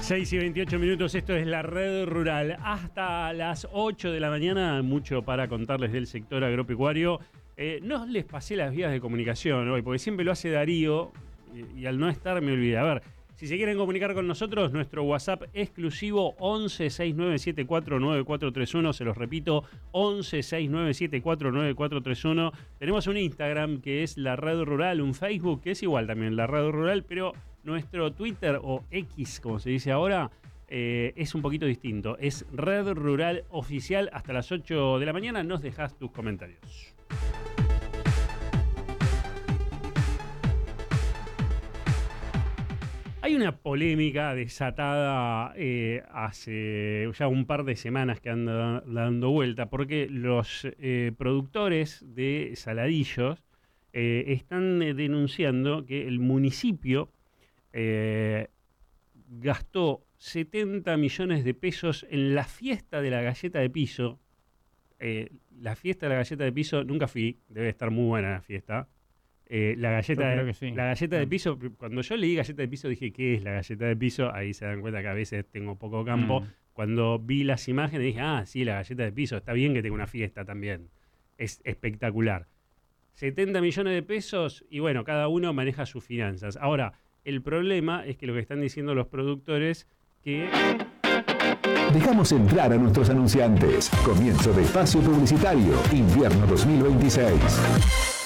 6:28, esto es la Red Rural. Hasta las 8 de la mañana, mucho para contarles del sector agropecuario. No les pasé las vías de comunicación hoy, porque siempre lo hace Darío y al no estar me olvidé. A ver, si se quieren comunicar con nosotros, nuestro WhatsApp exclusivo 1169749431, se los repito, 1169749431. Tenemos un Instagram que es la Red Rural, un Facebook que es igual también, la Red Rural, pero nuestro Twitter o X, como se dice ahora, es un poquito distinto. Es Red Rural Oficial. Hasta las 8 de la mañana nos dejas tus comentarios. Hay una polémica desatada hace ya un par de semanas que anda dando vuelta, porque los productores de saladillos están denunciando que el municipio gastó 70 millones de pesos en la fiesta de la galleta de piso. La fiesta de la galleta de piso, nunca fui, debe estar muy buena la fiesta. La galleta, sí. La galleta de piso, cuando yo leí galleta de piso dije, ¿qué es la galleta de piso? Ahí se dan cuenta que a veces tengo poco campo. Cuando vi las imágenes dije, sí, la galleta de piso, está bien que tenga una fiesta también. Es espectacular. 70 millones de pesos y bueno, cada uno maneja sus finanzas. Ahora, el problema es que lo que están diciendo los productores que... Dejamos entrar a nuestros anunciantes. Comienzo de espacio publicitario, invierno 2026.